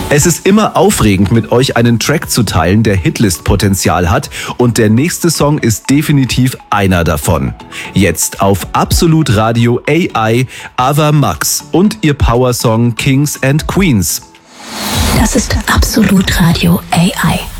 Es ist immer aufregend, mit euch einen Track zu teilen, der Hitlist-Potenzial hat, und der nächste Song ist definitiv einer davon. Jetzt auf Absolut Radio AI, Ava Max und ihr Powersong Kings and Queens. Das ist Absolut Radio AI.